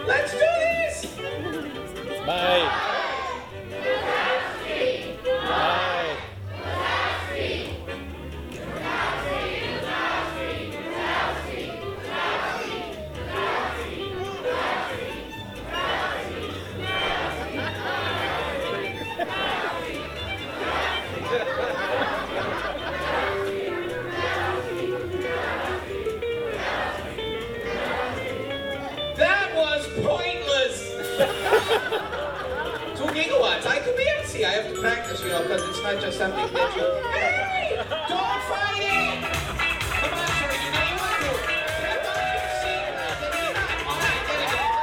Let's do this! Bye. That was pointless! 2 gigawatts. I could be able to see. I have to practice, you know, because it's not just something that you... Hey! Don't fight it! Come on, sir. You know you want to. Come on, you see it. All right, there you go.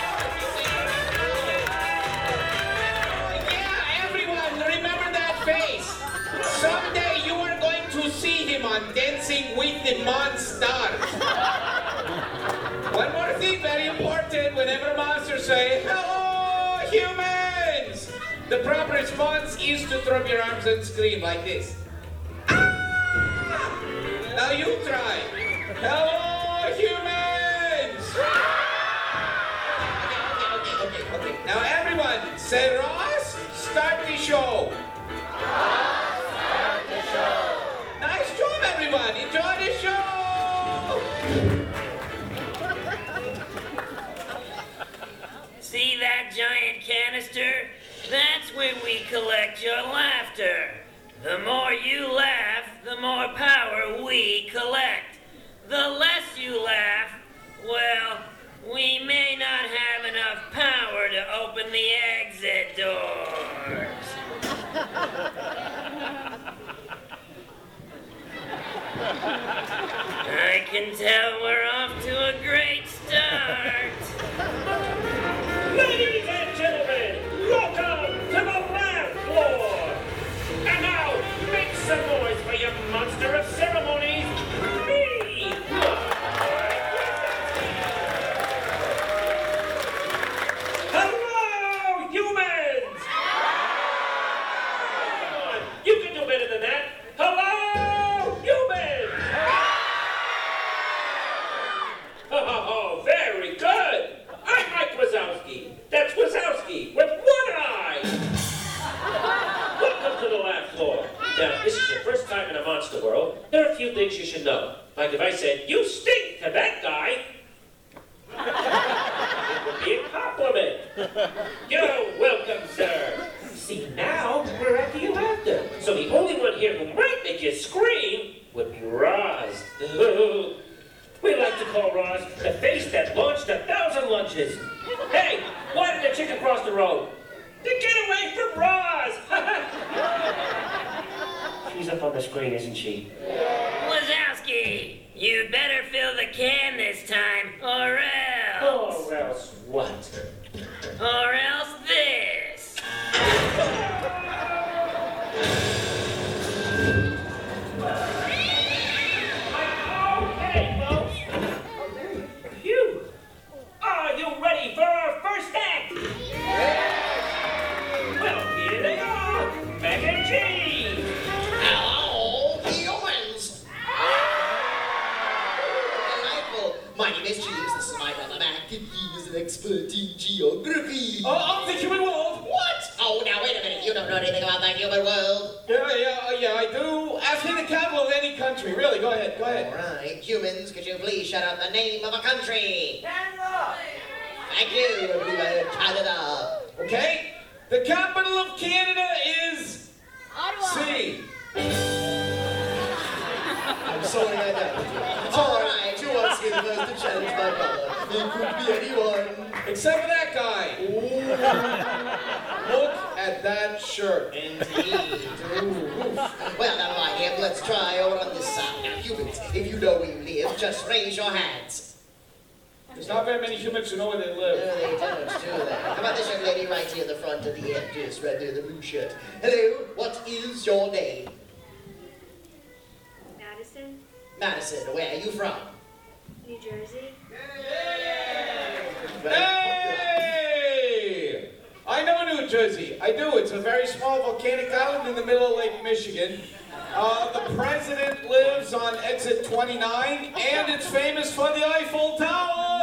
Yeah, everyone, remember that face. Someday you are going to see him on Dancing with the Monsters. One more thing, very important. Whenever monsters say, "Hello, humans!" the proper response is to throw up your arms and scream like this. Ah! Now you try. Hello, humans! Okay. Now everyone, say Ross, start the show. Nice job, everyone. Enjoy the show. See that giant canister? That's where we collect your laughter. The more you laugh, the more power we collect. The less you laugh, well, we may not have enough power to open the exit doors. I can tell we're off to a great start. Ladies and gentlemen, welcome to the laugh floor. And now, make some noise for your monster of ceremonies, me. Hello, humans. Come on, you can do better than that. Hello, humans. Oh, very good. I'm Mike Wazowski. That's Wazowski with one eye. Welcome to the laugh floor. Now, this is your first time in a monster world. There are a few things you should know. Like if I said, "You stink" to that guy, it would be a compliment. You're welcome, sir. See, now we're after your laughter. So the only one here who might make you scream would be Roz. We like to call Roz the face that launched 1,000 lunches. Hey, why did the chicken cross the road? To get away from Roz! She's up on the screen, isn't she? Wazowski, you better fill the can this time, or else. Or else what? Or else this. Okay, folks. Phew. Are you ready for our first act? Well, here they are, mac and cheese. Hello, humans! Delightful. My name is Jeeves. This is my brother Mac, and he is an expert in geography. Of the human world. What? Oh, now wait a minute. You don't know anything about the human world. Yeah, I do. Ask me the capital of any country. Really, go ahead. All right, humans, could you please shout out the name of a country? Canada. Thank you, everybody. Canada. Okay? The capital of Canada is... C. I'm sorry I doubted you. All right, who wants to be the first to challenge my brother? It could be anyone. Except for that guy. Ooh. Look at that shirt. Indeed. Ooh. Well, never mind him. Let's try over on this side. Now, humans, if you know where you live, just raise your hands. There's not very many humans who know where they No, live. they don't do that. How about this young lady right here in the front of the just right there, the blue shirt. Hello, what is your name? Madison, Madison, where are you from? New Jersey. Hey! I know New Jersey. I do. It's a very small volcanic island in the middle of Lake Michigan. The president lives on exit 29, and it's famous for the Eiffel Tower.